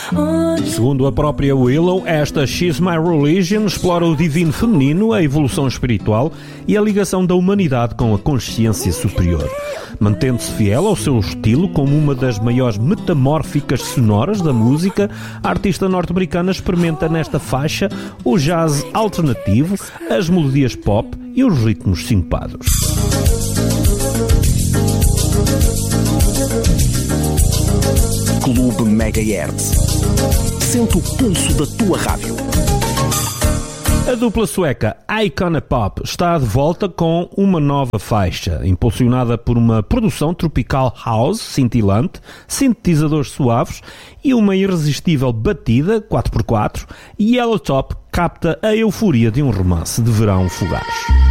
Segundo a própria Willow, esta She's My Religion explora o divino feminino, a evolução espiritual e a ligação da humanidade com a consciência superior. Mantendo-se fiel ao seu estilo como uma das maiores metamórficas sonoras da música, a artista norte-americana experimenta nesta faixa o jazz alternativo, as melodias pop e os ritmos sincopados. Clube Megahertz. Sente o pulso da tua rádio. A dupla sueca Iconopop está de volta com uma nova faixa, impulsionada por uma produção tropical house cintilante, sintetizadores suaves e uma irresistível batida 4x4. Yellowtop capta a euforia de um romance de verão fugaz.